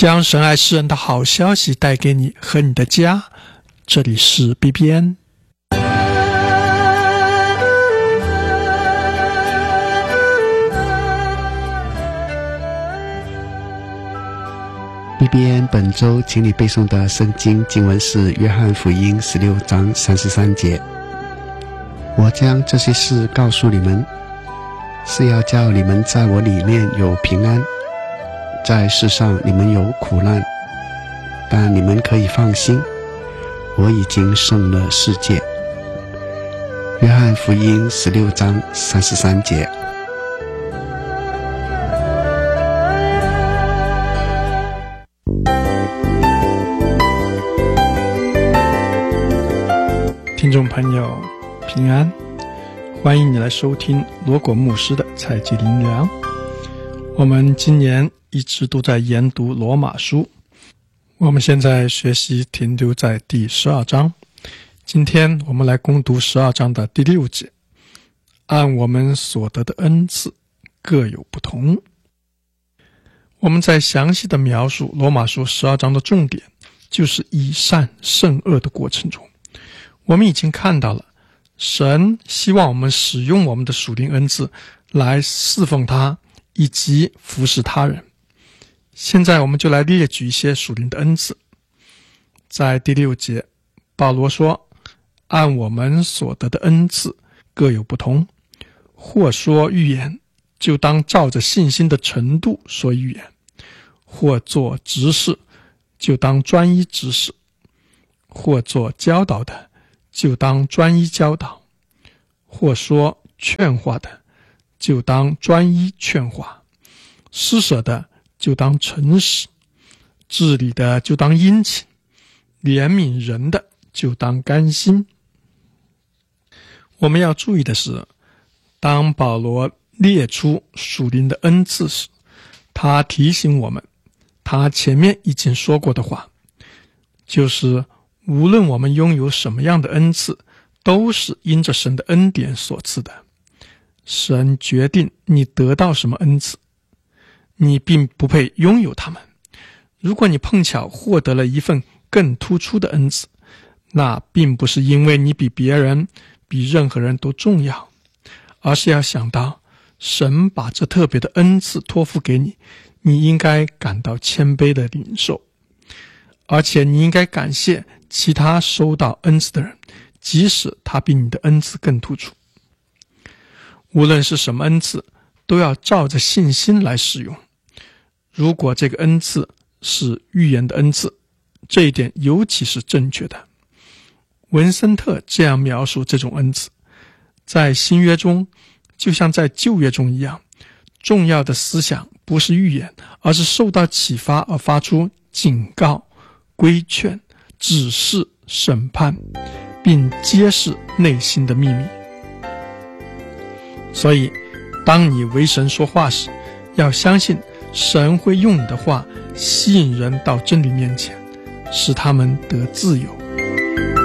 将神爱世人的好消息带给你和你的家。这里是 BBN。 BBN 本周请你背诵的圣经经文是约翰福音16章33节。我将这些事告诉你们，是要叫你们在我里面有平安。在世上你们有苦难，但你们可以放心，我已经胜了世界。约翰福音16章33节。 听众朋友平安，欢迎你来收听罗果牧师的采集灵粮。我们今年一直都在研读罗马书，我们现在学习停留在第12章。今天我们来攻读12章的第6节，按我们所得的恩赐各有不同。我们在详细的描述罗马书12章的重点，就是以善胜恶的过程中，我们已经看到了神希望我们使用我们的属灵恩赐来侍奉他以及服侍他人。现在我们就来列举一些属灵的恩赐。在第6节，保罗说，按我们所得的恩赐各有不同，或说预言，就当照着信心的程度说预言；或做执事，就当专一执事；或做教导的，就当专一教导；或说劝化的，就当专一劝化；施舍的就当诚实；治理的就当殷勤；怜悯人的就当甘心。我们要注意的是，当保罗列出属灵的恩赐时，他提醒我们他前面已经说过的话，就是无论我们拥有什么样的恩赐，都是因着神的恩典所赐的。神决定你得到什么恩赐，你并不配拥有它们。如果你碰巧获得了一份更突出的恩赐，那并不是因为你比别人比任何人都重要，而是要想到神把这特别的恩赐托付给你，你应该感到谦卑的领受，而且你应该感谢其他收到恩赐的人，即使他比你的恩赐更突出。无论是什么恩赐，都要照着信心来使用。如果这个恩赐是预言的恩赐，这一点尤其是正确的。文森特这样描述这种恩赐，在新约中就像在旧约中一样，重要的思想不是预言，而是受到启发而发出警告、规劝、指示、审判，并揭示内心的秘密。所以当你为神说话时，要相信神会用你的话吸引人到真理面前，使他们得自由。